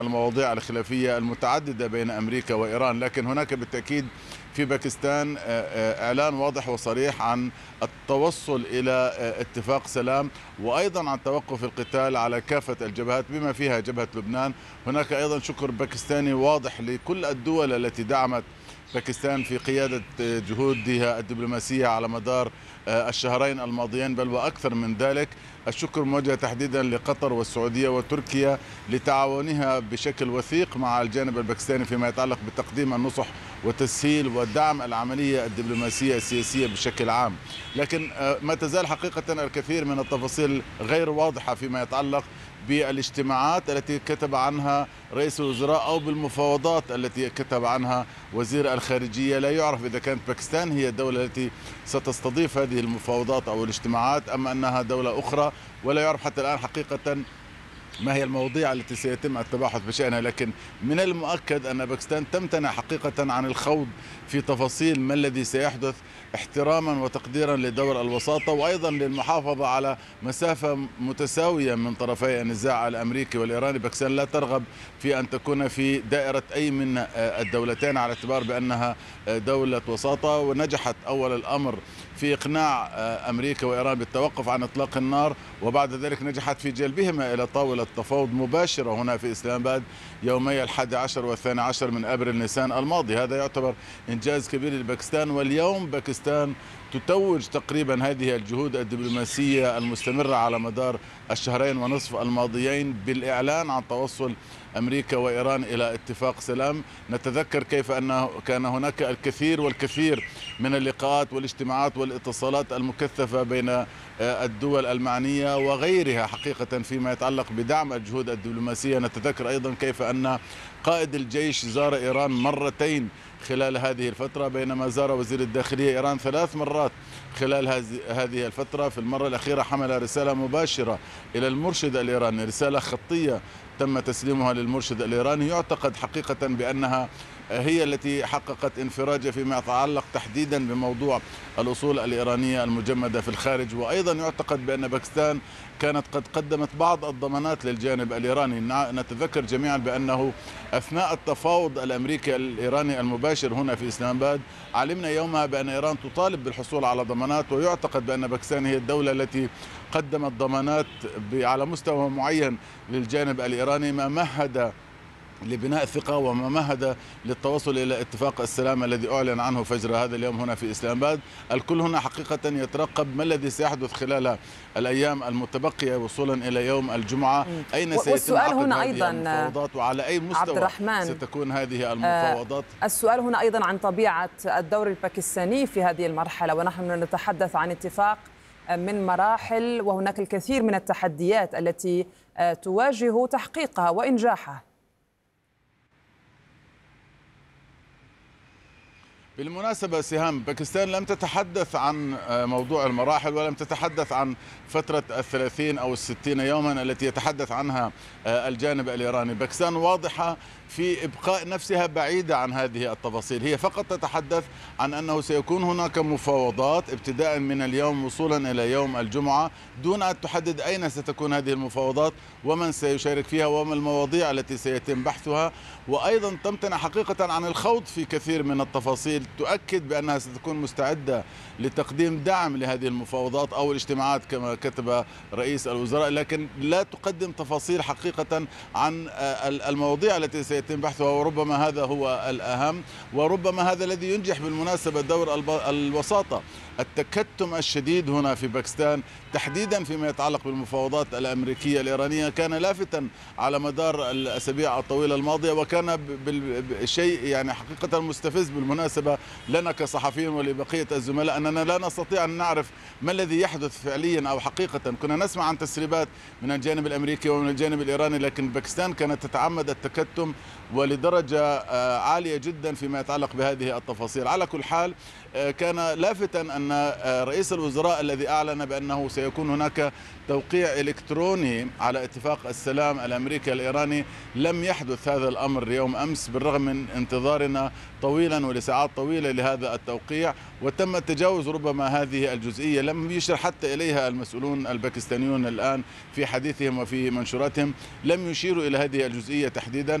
المواضيع الخلافية المتعددة بين أمريكا وإيران، لكن هناك بالتأكيد في باكستان إعلان واضح وصريح عن التوصل إلى اتفاق سلام، وأيضا عن توقف القتال على كافة الجبهات بما فيها جبهة لبنان. هناك أيضا شكر باكستاني واضح لكل الدول التي دعمت باكستان في قيادة جهودها الدبلوماسية على مدار الشهرين الماضيين، بل وأكثر من ذلك. الشكر موجه تحديدا لقطر والسعودية وتركيا لتعاونها بشكل وثيق مع الجانب الباكستاني فيما يتعلق بتقديم النصح وتسهيل ودعم العملية الدبلوماسية السياسية بشكل عام. لكن ما تزال حقيقة الكثير من التفاصيل غير واضحة فيما يتعلق بالاجتماعات التي كتب عنها رئيس الوزراء أو بالمفاوضات التي كتب عنها وزير الخارجية. لا يعرف إذا كانت باكستان هي الدولة التي ستستضيف هذه المفاوضات أو الاجتماعات أم أنها دولة أخرى، ولا يعرف حتى الآن حقيقة ما هي المواضيع التي سيتم التباحث بشأنها. لكن من المؤكد أن باكستان تمتنع حقيقة عن الخوض في تفاصيل ما الذي سيحدث، احتراما وتقديرا لدور الوساطة وأيضا للمحافظة على مسافة متساوية من طرفي النزاع الأمريكي والإيراني. باكستان لا ترغب في أن تكون في دائرة أي من الدولتين على اعتبار بأنها دولة وساطة، ونجحت أول الأمر في إقناع أمريكا وإيران بالتوقف عن إطلاق النار، وبعد ذلك نجحت في جلبهما إلى طاولة تفاوض مباشرة هنا في إسلام آباد يومي 11 والثاني عشر من أبريل نيسان الماضي. هذا يعتبر إنجاز كبير لباكستان، واليوم باكستان تتوج تقريبا هذه الجهود الدبلوماسية المستمرة على مدار الشهرين ونصف الماضيين بالإعلان عن توصل أمريكا وإيران إلى اتفاق سلام. نتذكر كيف أنه كان هناك الكثير والكثير من اللقاءات والاجتماعات والاتصالات المكثفة بين الدول المعنية وغيرها حقيقة فيما يتعلق بدعم الجهود الدبلوماسية. نتذكر أيضا كيف أن قائد الجيش زار إيران مرتين خلال هذه الفترة، بينما زار وزير الداخلية إيران 3 مرات خلال هذه الفترة. في المرة الأخيرة حمل رسالة مباشرة إلى المرشد الإيراني، رسالة خطية تم تسليمها للمرشد الإيراني، يعتقد حقيقة بأنها هي التي حققت انفراجة فيما يتعلق تحديدا بموضوع الأصول الإيرانية المجمدة في الخارج. وأيضا يعتقد بأن باكستان كانت قد قدمت بعض الضمانات للجانب الإيراني. نتذكر جميعا بأنه أثناء التفاوض الأمريكي الإيراني المباشر هنا في إسلام آباد علمنا يومها بأن إيران تطالب بالحصول على ضمانات، ويعتقد بأن باكستان هي الدولة التي قدمت ضمانات على مستوى معين للجانب الإيراني، ما مهد لبناء ثقة وما مهد للتوصل إلى اتفاق السلام الذي أعلن عنه فجر هذا اليوم هنا في إسلام آباد. الكل هنا حقيقة يترقب ما الذي سيحدث خلال الأيام المتبقية وصولا إلى يوم الجمعة، أين سيتم عقد هذه المفاوضات وعلى أي مستوى ستكون هذه المفاوضات. السؤال هنا أيضا عن طبيعة الدور الباكستاني في هذه المرحلة، ونحن نتحدث عن اتفاق من مراحل وهناك الكثير من التحديات التي تواجه تحقيقها وإنجاحها. بالمناسبة سهام، باكستان لم تتحدث عن موضوع المراحل ولم تتحدث عن فترة 30 أو 60 يوما التي يتحدث عنها الجانب الإيراني. باكستان واضحة في إبقاء نفسها بعيدة عن هذه التفاصيل، هي فقط تتحدث عن أنه سيكون هناك مفاوضات ابتداء من اليوم وصولا إلى يوم الجمعة، دون أن تحدد أين ستكون هذه المفاوضات ومن سيشارك فيها وما المواضيع التي سيتم بحثها. وأيضا تمتنع حقيقة عن الخوض في كثير من التفاصيل، تؤكد بأنها ستكون مستعدة لتقديم دعم لهذه المفاوضات أو الاجتماعات كما كتب رئيس الوزراء، لكن لا تقدم تفاصيل حقيقة عن المواضيع التي سيتم بحثها. وربما هذا هو الأهم، وربما هذا الذي ينجح بالمناسبة دور الوساطة. التكتم الشديد هنا في باكستان تحديدا فيما يتعلق بالمفاوضات الأمريكية الإيرانية كان لافتا على مدار الأسابيع الطويلة الماضية، وكان بالشيء يعني حقيقة مستفز بالمناسبة لنا كصحفيين ولبقية الزملاء أننا لا نستطيع أن نعرف ما الذي يحدث فعليا أو حقيقة. كنا نسمع عن تسريبات من الجانب الأمريكي ومن الجانب الإيراني، لكن باكستان كانت تتعمد التكتم ولدرجة عالية جدا فيما يتعلق بهذه التفاصيل. على كل حال كان لافتا أن رئيس الوزراء الذي أعلن بأنه سيكون هناك توقيع إلكتروني على اتفاق السلام الأمريكي الإيراني لم يحدث هذا الأمر يوم أمس، بالرغم من انتظارنا طويلا ولساعات طويلة طويلة لهذا التوقيع، وتم تجاوز ربما هذه الجزئية. لم يشر حتى إليها المسؤولون الباكستانيون الآن في حديثهم وفي منشوراتهم، لم يشيروا إلى هذه الجزئية تحديدا،